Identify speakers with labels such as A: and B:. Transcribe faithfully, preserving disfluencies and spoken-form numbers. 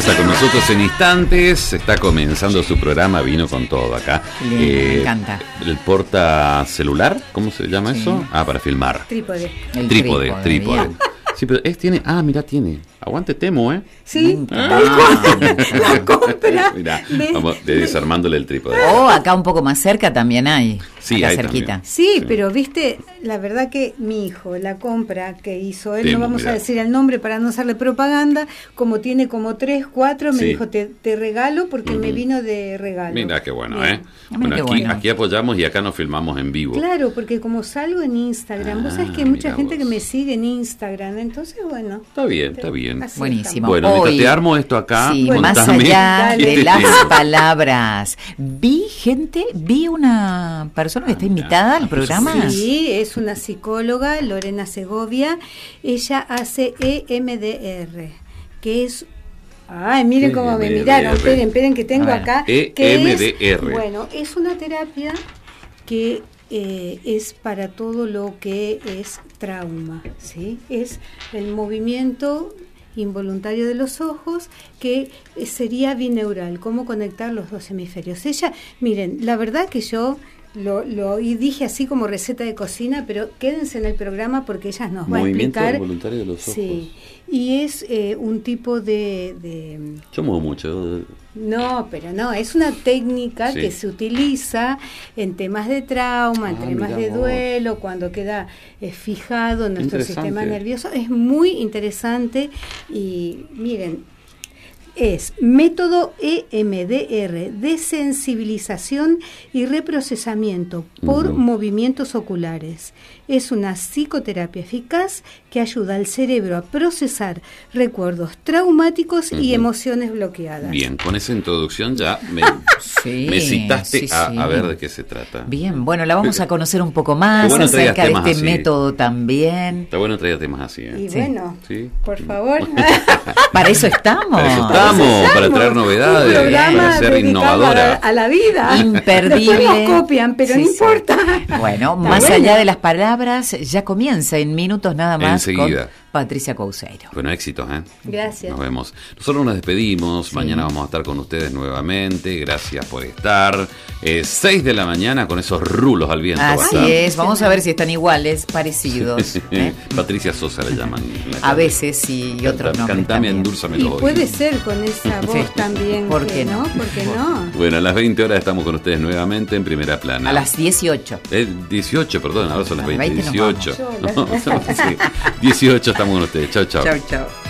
A: está con nosotros en instantes. Está comenzando su programa, vino con todo acá.
B: Lindo,
A: eh,
B: me encanta.
A: El porta celular, ¿cómo se llama
B: Sí.
A: eso? Ah, para filmar.
C: Trípode.
B: El
A: Trípode,
B: trípode,
A: trípode.
B: bien.
A: Sí, pero es, tiene. Ah, mira, tiene. Aguante Temu, ¿eh?
C: Sí,
B: Ah.
C: tal cual. La compra.
A: Mirá,
C: de-
A: vamos de- desarmándole el trípode.
B: O acá un poco más cerca también hay.
A: Sí,
B: acá
A: hay
B: cerquita.
A: también.
C: Sí,
A: Sí.
C: pero viste, la verdad que mi hijo, la compra que hizo él,
A: Temo,
C: no vamos
A: mirá.
C: a decir el nombre para no hacerle propaganda, como tiene como tres, cuatro, me
A: Sí.
C: dijo, te, te regalo porque me
A: Ujú.
C: vino de regalo.
A: Mira qué bueno,
C: Bien.
A: ¿eh?
B: Mira
A: Bueno,
B: qué
A: aquí,
B: bueno.
A: aquí apoyamos y acá nos filmamos en vivo.
C: Claro, porque como salgo en Instagram, vos sabés que hay
A: Ah,
C: mucha
A: mirá
C: gente
A: vos.
C: que me sigue en Instagram, entonces bueno.
A: Está bien, está bien.
C: Así
B: Buenísimo.
A: Bueno,
B: Hoy-
A: mientras te armo esto acá,
B: Sí,
C: Bueno,
B: más
A: contame
B: allá
A: qué
B: de
A: te
B: las
A: tengo.
B: palabras. Vi gente, vi una persona que está invitada al programa.
C: Sí, es una psicóloga, Lorena Segovia. Ella hace E M D R, que es... Ay, miren cómo me
A: E M D R.
C: miraron. Esperen, esperen que tengo
B: A ver.
C: acá.
A: E
C: que
A: M D R.
C: es- bueno, es una terapia que eh, es para todo lo que es trauma, ¿sí? Es el movimiento involuntario de los ojos, que eh, sería bineural, cómo conectar los dos hemisferios. Ella, miren, la verdad que yo lo, lo y dije así como receta de cocina, pero quédense en el programa porque ella nos va a
A: Movimiento
C: explicar.
A: involuntario de los ojos.
C: Sí, y es eh, un tipo de, de
A: Yo muevo mucho.
C: no, pero no, es una técnica
A: Sí.
C: que se utiliza en temas de trauma, en
A: Ah,
C: temas
A: mirá
C: de
A: vos.
C: duelo, cuando queda eh, fijado en nuestro
A: Interesante.
C: sistema nervioso. Es muy interesante y miren, es método E M D R, desensibilización y reprocesamiento por
A: Ujú.
C: movimientos oculares. Es una psicoterapia eficaz que ayuda al cerebro a procesar recuerdos traumáticos y
A: Ujú.
C: emociones bloqueadas.
A: Bien, con esa introducción ya me,
B: Sí,
A: me citaste
B: sí,
A: a,
B: sí.
A: a ver de qué se trata.
B: Bien, bueno, la vamos a conocer un poco
A: Qué
B: más
A: bueno traigas
B: acerca de
A: temas
B: este
A: así.
B: método también.
A: Está bueno traer temas así, ¿eh?
C: Y
B: Sí.
C: bueno,
A: Sí.
C: por favor.
B: Para eso estamos.
A: Para eso estamos, para traer novedades,
C: Un programa
A: para ser
C: dedicado
A: innovadora.
C: A la, a la vida.
B: Imperdible.
C: Después nos copian, pero
B: Sí,
C: no
B: sí.
C: importa.
B: Bueno,
C: Está
B: más
C: bueno.
B: allá de las palabras, ya comienza en minutos nada más
A: Enseguida.
B: con Patricia Couseiro.
A: Bueno, éxitos, ¿eh?
C: Gracias.
A: Nos vemos. Nosotros nos despedimos.
B: Sí.
A: Mañana vamos a estar con ustedes nuevamente. Gracias por estar. Eh, seis de la mañana con esos rulos al viento.
B: Así
A: ¿verdad?
B: es, vamos a ver si están iguales, parecidos. ¿eh?
A: Patricia Sosa le llaman.
B: A veces sí, y otros nombres
A: Cantame,
B: también.
A: endulzame
C: Y
A: los
C: puede
A: oídos.
C: ser con esa voz
B: Sí.
C: también.
B: ¿Por
C: que
B: qué no?
C: ¿Por qué no?
A: Bueno, a las veinte horas estamos con ustedes nuevamente en Primera Plana.
B: A las dieciocho.
A: Eh, dieciocho, perdón, ahora son las
B: A las
A: veinte,
B: veinte nos
A: dieciocho.
C: vamos.
A: No, sí, dieciocho estamos con ustedes. Chau, chau.
B: Chau, chau.